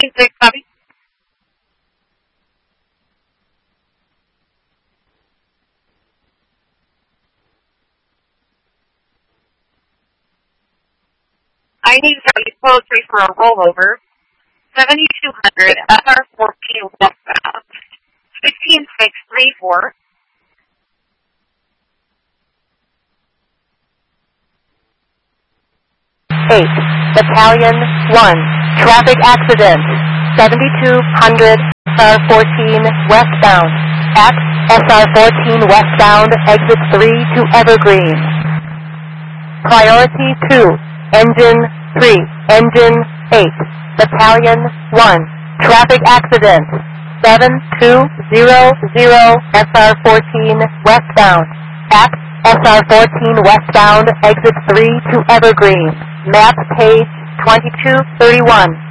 15-6, copy. I need value poetry for a rollover. 7200 SR14 westbound. 15634. Battalion 1. Traffic accident. 7200 SR14 westbound. At SR14 westbound, exit 3 to Evergreen. Priority 2. Engine 3. Engine 8. Battalion 1. Traffic accident. 7200 SR14 westbound. At SR14 westbound, exit 3 to Evergreen. Map page 2231.